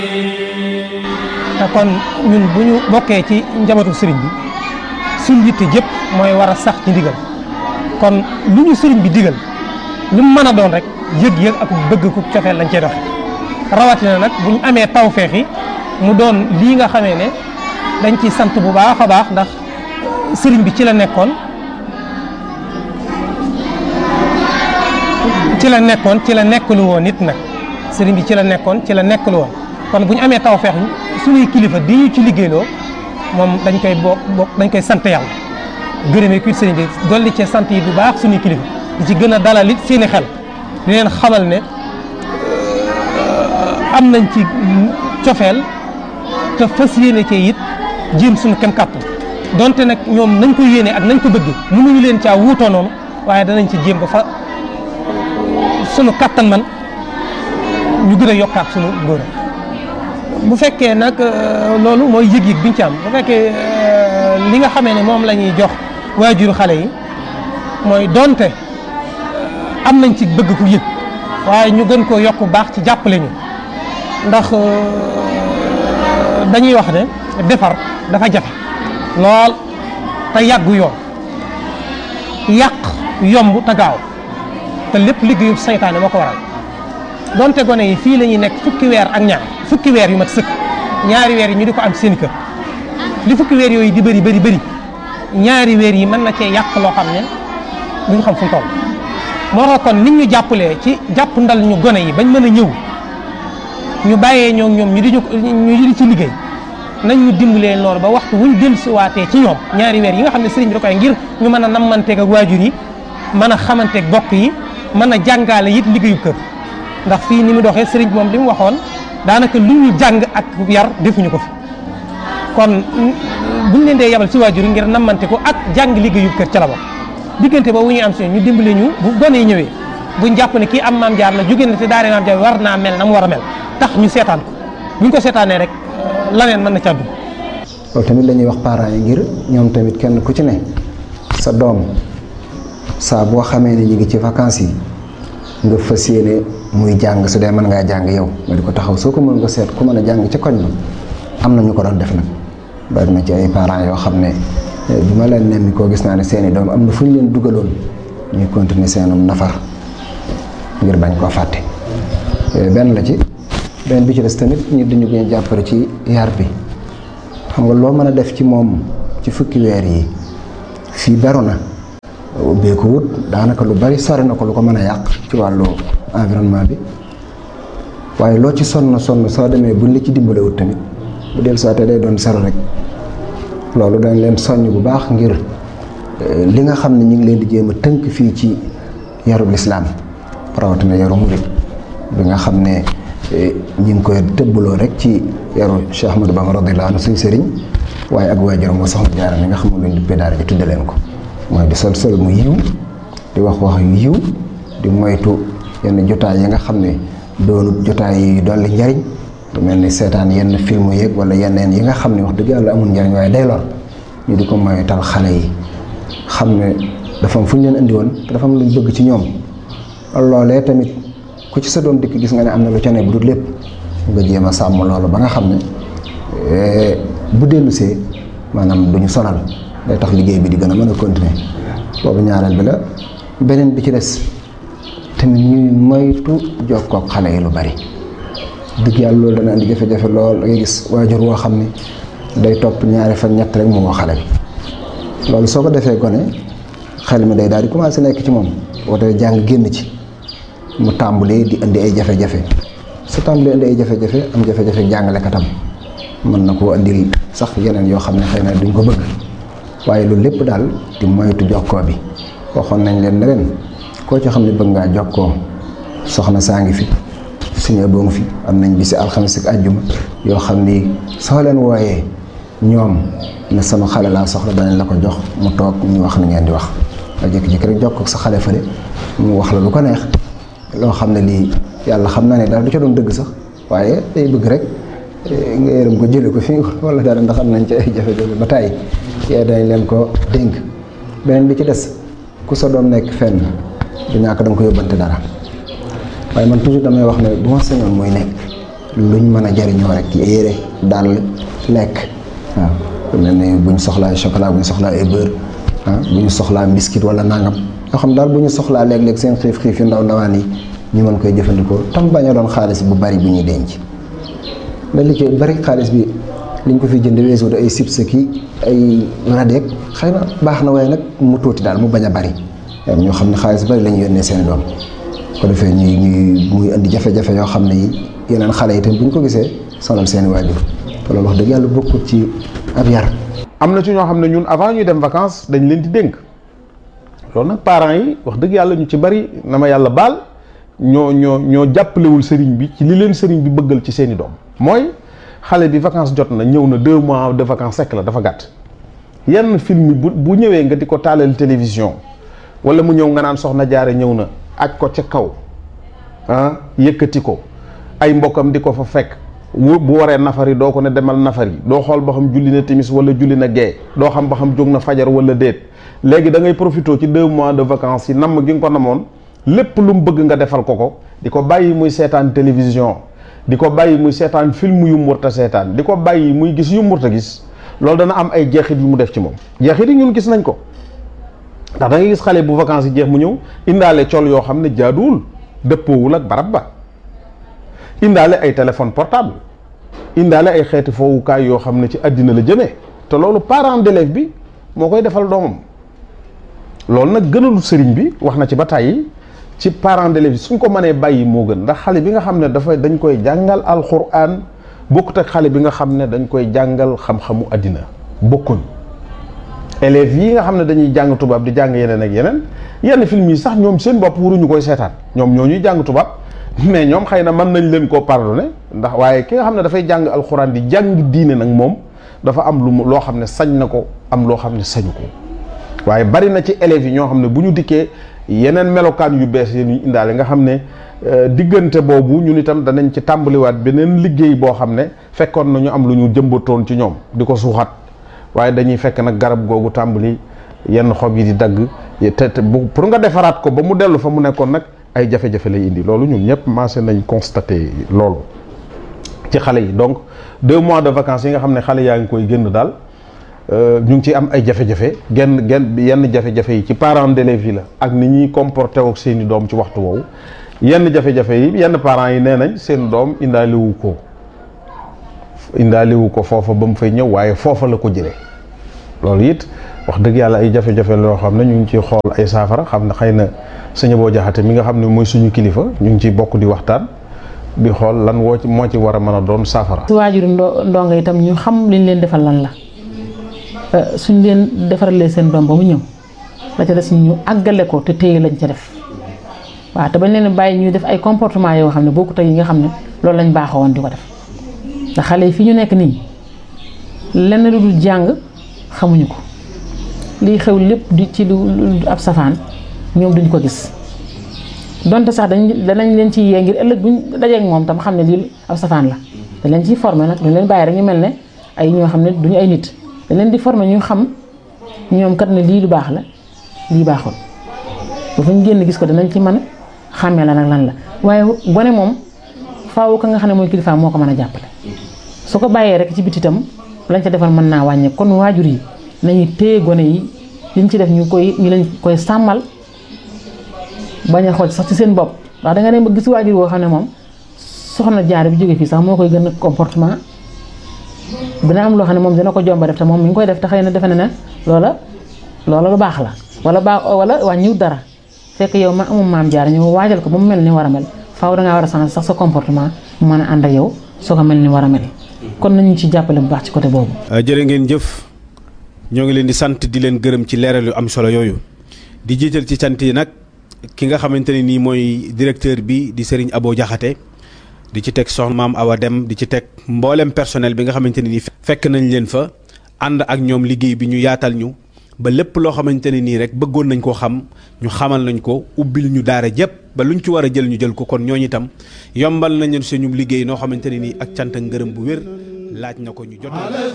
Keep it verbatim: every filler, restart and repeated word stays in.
te kon ñun bu ñu bokkee ci njabootu sëriñ bi suñ yitte jëpp mooy war a sax ci ndigal kon lu ñu sëriñ bi digal lu mu mën a doon rek yëg-yëg ak bëgg ku cofeel lañ cey doxe rawatina nag bu ñu amee tawfeex yi mu doon lii nga xamee ne dañ ci sant bu baax a baax ndax sëriñ bi ci la nekkoon ci la nekkoon ci la nekkalu woon nit nag sëriñ bi ci la nekkoon ci la nekkalu woon kon bu ñu amee tawfeex suñuy kilifa di ñu ci liggéeyloo moom dañ koy bokk bokk dañ koy sant yàlla gërëmee kuy sëriñ bi dolli ci sant yi bu baax suñuy kilifa di ci gën a dalal it seeni xel di leen xamal ne am nañ ci cofeel te fas yéene cee it jéem suñu kem kàttan donte nag ñoom nañ ko yéene ak nañ ko bëgg mënuñu leen caa wuutoo noonu waaye danañ ci jéem ba fa sunu kàttan man ñu gën a yokkaat sunu ngóor bu fekkee nag loolu mooy yëg-yëg biñ ci am bu fekkee li nga xamee ne moom la ñuy jox waajuru xale yi mooy donte am nañ ci bëgg ku yëg waaye ñu gën koo yokk baax ci jàppale ñu ndax dañuy wax ne defar dafa jafe lool te yàggu yoon yàq yomb te gaaw te lépp liggéeyu saytaane moo ko waral donte gone yi fii la ñuy nekk fukki weer ak ñaar fukki weer yu mat sëkk ñaari weer yi ñu di ko am seen kër li fukki weer yooyu di bëri bëri bëri ñaari weer yi mën na cee yàq loo xam ne duñu xam fu mu toll moo tax kon nit ñu jàppalee ci jàpp ndal ñu gone yi bañ mën a ñëw ñu bàyyee ñoo ñoom ñu di ñu di ci liggéey nañ ñu dimbalee noonu ba waxtu wuñ dellusiwaatee ci ñoom ñaari weer yi nga xam ne sëriñ bi da koy ngir ñu mën a nammanteeg ak waajur yi mën a xamanteeg bokk yi mën a jàngaale it liggéeyu kër ndax fii ni mu doxee sëriñ bi moom li mu waxoon daanaka lu ñu jàng ak yar defuñu ko fi kon buñ leen dee yabal ci waajur yi ngir nammante ko ak jàng liggéeyu kër ca la bokk diggante ba wu ñuy am si ñu dimbale ñu bu gone yi ñëwee buñ jàpp ne kii am maam jaar la jóge na te daare maam jaar war naa mel na mu war a mel tax ñu seetaan ko buñ ko seetaanee rek laneen mën na caa dugg. loolu tamit la ñuy wax parents yi ngir ñoom tamit kenn ku ci ne sa doom saa boo xamee ne ñu ngi ci vacances yi nga fas yéene muy jàng su dee mën ngaa jàng yow nga di ko taxaw soo ko mën nga seet ku mën a jàng ca koñ ba am na ñu ko doon def nag bari na ci ay parents yoo xam ne bi ma leen nemmi koo gis naa ne seeni doom am na fu ñu leen dugaloon ñuy continuer seenum nafar ngir bañ koo fàtte benn la ci benn bi ci des tamit ñu dañu gën a jàppale ci yar bi xam nga loo mën a def ci moom ci fukki weer yi fii beru na ubbee ko wut daanaka lu bari sori na ko lu ko mën a yàq ci wàllu environnement bi waaye loo ci sonn sonn soo demee buñ la ci dimbalewut tamit bu del soité day doon sero rek loolu dañ leen soññ bu baax ngir li nga xam ne ñu ngi leen di jéem a tënk fii ci yarub lislaam rawatina yaru murid bi nga xam ne ñu ngi koy tëbbaloo rek ci yaru Cheikh Ahmadou Bamba radiyallahu anhu suñu sëriñ waaye ak waajuram moo soxna Jaara mi nga xam ne luñ duppee daara ji tudde leen ko mooy di sol sol mu yiw di wax wax yu yiw di moytu yenn jotaay yi nga xam ne doonut jotaay yi dolli njariñ lu mel ni seetaan yenn film yeeg wala yeneen yi nga xam ne wax dëgg yàlla amul njariñ waaye day lor ñu di ko moytal xale yi xam ne dafa am fu ñu leen indi woon te dafa am luñ bëgg ci ñoom loolee tamit ku ci sa doom dikk gis nga ne am na lu ca ne bu dul lépp nga jéem a sàmm loolu ba nga xam ne bu dellusee maanaam duñu sonal day tax liggéey bi di gën a mën a continuer boobu ñaareel bi la beneen bi ci des tamit ñuy moytu jokkook xale yi lu bari dëgg yàlla loolu dana andi jafe-jafe lool da ngay gis waajur woo xam ne day topp ñaari fan ñett rek mu woo xale bi loolu soo ko defee gone xel mi day daal di commencé nekk ci moom woote jàng génn ci mu tàmbalee di indi ay jafe-jafe su tàmbalee indi ay jafe-jafe am jafe-jafe jàngalekatam mën na koo andil sax yeneen yoo xam ne xëy na duñ ko bëgg waaye loolu lépp daal di moytu jokkoo bi waxoon nañ leen ne leen koo ci xam ne bëgg ngaa jokkoo soxna saa ngi fi suñu boo ngi fi am nañ bisi alxames ak àjjuma yoo xam ni soo leen wooyee ñoom ne sama xale laa soxla danañ la ko jox mu toog ñu wax ni ngeen di wax nga jékki-jékki rek jokkoo ak sa xale fële mu wax la lu ko neex loo xam ne lii yàlla xam naa ne daal du ca doon dëgg sax waaye day bëgg rek nga yërëm ko jële ko fi wala dara ndax am nañ ci ay jafe-jafe ba tàyyi yee dañ leen ko dénk beneen bi ci des ku sa doom nekk fenn du ñàkk da nga ko yóbbante dara waaye man toujours damay wax ne bu ma sañoon muy nekk luñ mën a jariñoo rek yére dàll lekk waaw mel ne bu ñu soxlaa chocolat bu ñu soxlaa ay beurre ah bu ñu soxlaa biscuit wala nangam yoo xam daal bu ñu soxlaa léeg-léeg seen xiif xiif yu ndaw ndawaan yi ñu mën koy jëfandikoo tam bañ a doon xaalis bu bari bu ñuy denc mais li ci bari xaalis bi liñ ko fi jënd weesu ay chips ki ay radeek xëy na baax na waaye nag mu tuuti daal mu bañ a bari ñoo xam ne xaalis bari la ñu yónnee seen doom ko defee ñuy ñuy muy indi jafe-jafe yoo xam ne yi yeneen xale yi tam bu ñu ko gisee sonal seeni waajur te loolu wax dëgg yàlla bokkut ci ab yar. am na ci ñoo xam ne ñun avant ñuy dem vacances dañ leen di dénk loolu nag parents yi wax dëgg yàlla ñu ci bari na ma yàlla baal ñoo ñoo ñoo jàppalewul sëriñ bi ci li leen sëriñ bi bëggal ci seeni doom mooy xale bi vacances jot na ñëw na deux mois de vacances sekk la dafa gàtt yenn film bu bu ñëwee nga di ko taalal télévision wala mu ñëw nga naan soxna jaare ñëw na aj ko ca kaw ah yëkkati ko ay mbokkam di ko fa fekk bu waree nafari doo ko ne demal nafari doo xool ba xam julli na timis wala julli na gee doo xam ba xam jóg na fajar wala déet léegi da ngay profité ci deux mois de vacances yi namm gi nga ko namoon lépp lu mu bëgg nga defal ko ko di ko bàyyi muy seetaan télévision di ko bàyyi muy seetaan film yu murta seetaan di ko bàyyi muy gis yu murta gis loolu dana am ay jeexit yu mu def ci moom jeexit yi ñun gis nañ ko ndax da ngay gis xale bu vacances yi jeex mu ñëw indaale col yoo xam ne jaaduwul dëppoowul ak barab ba indaale ay téléphone portable indaale ay xeeti foowukaay yoo xam ne ci àddina la jëmee te loolu parent d'élève bi moo koy defal doomam loolu nag gënalu sëriñ bi wax na ci ba tàyyi ci parent d'élève bi suñ ko mënee bàyyi moo gën ndax xale bi nga xam ne dafa dañ koy jàngal alxuraan bokkut ak xale bi nga xam ne dañ koy jàngal xam-xamu àddina bokkuñ élèves yi nga xam ne dañuy jàng tubaab di jàng yeneen ak yeneen yenn film yi sax ñoom seen bopp waruñu koy seetaan ñoom ñoo ñuy jàng tubaab mais ñoom xëy na mën nañ leen koo pardonné ndax waaye ki nga xam ne dafay jàng alxuraan di jàng diine nag moom dafa am lu mu loo xam ne sañ na ko am loo xam ne sañu ko waaye bari na ci élèves yi ñoo xam ne bu ñu dikkee yeneen melokaan yu bees yi ñu indaale nga xam ne diggante boobu ñun itam danañ ci tàmbaliwaat beneen liggéey boo xam ne fekkoon na ñu am lu ñu jëmbatoon ci ñoom di ko suuxat waaye dañuy fekk nag garab googu tàmbali yenn xob yi di dagg te te pour nga defaraat ko ba mu dellu fa mu nekkoon nag ay jafe-jafe lay indi loolu ñun ñëpp commencé nañ constaté loolu ci xale yi donc deux mois de vacances yi nga xam ne xale yaa ngi koy génn daal ñu ngi ciy am ay jafe-jafe genn genn yenn jafe-jafe yi ci parents d'élèves yi la ak ni ñuy comporté ak seeni doom ci waxtu woowu yenn jafe-jafe yi yenn parents yi nee nañ seen doom indaaliwu ko indaaliwu ko foofa ba mu fay ñëw waaye foofa la ko jëlee loolu it wax dëgg yàlla ay jafe-jafe loo xam ne ñu ngi ciy xool ay saafara xam ne xëy na sëñ boo jaxate mi nga xam ne mooy suñu kilifa ñu ngi ciy bokk di waxtaan di xool lan woo ci moo ci war a mën a doon saafara. su waajuru ndo ndongo itam ñu xam liñ leen defal lan la suñ leen defaralee seen doom ba mu ñëw la ca des ñu àggale ko te téye lañ ca def waaw te bañ leen bàyyi ñuy def ay comportement yoo xam ne bokkut ak yi nga xam ne loolu lañ baaxoo woon di ko def ndax xale yi fi ñu nekk nii lenn lu dul jàng xamuñu ko liy xew lépp di ci lu ab safaan ñoom duñ ko gis donte sax dañ danañ leen ci yee ngir ëllëg buñ dajeek moom tam xam ne lii ab safaan la dañ leen ciy formé nag duñ leen bàyyi rek ñu mel ne ay ñoo xam ne duñu ay nit dañ leen di formé ñu xam ñoom kat ne lii lu baax la lii baaxul bu fa ñu génn gis ko danañ ci mën a xàmmee la nag lan la waaye gone moom faaw ka nga xam ne mooy kilifaam moo ko mën a jàppale su ko bàyyee rek ci biti itam lañ ca defal mën naa wàññe kon waajur yi nañu téye gone yi liñ ci def ñu koy ñu leen koy sàmmal bañ a xool sax ci seen bopp ndax da nga dem ba gis waajur woo xam ne moom soxna jaar bi jóge fii sax moo koy gën a comportement dina am loo xam ne moom dina ko jomba def te moom mi ngi koy def te xëy na defe na ne loola loola lu baax la wala baax wala wàññiwut dara fekk yow ma amum maam jaar ñu waajal ko ba mu mel ni war a mel faaw dangaa war a changer sax sa comportement mu mën a ànd ak yow soo ko mel ni war a mel kon nañu ci jàppale bu baax ci côté boobu. jërë ngeen jëf ñoo ngi leen di sant di leen gërëm ci leeral yu am solo yooyu di jiital ci sant yi nag ki nga xamante ne nii mooy directeur bi di Serigne Abo Diakhaté di ci teg soxna maam Awa Dem di ci teg mboolem personnel bi nga xamante ne nii fekk nañ leen fa ànd ak ñoom liggéey bi ñu yaatal ñu ba lépp loo xamante ne nii rek bëggoon nañ koo xam ñu xamal nañ ko ubbil ñu daara jëpp ba luñ ci war a jël ñu jël ko kon ñooñu itam yombal nañ leen suñu liggéey noo xamante ne nii ak cant ak ngërëm bu wér laaj na ko ñu jot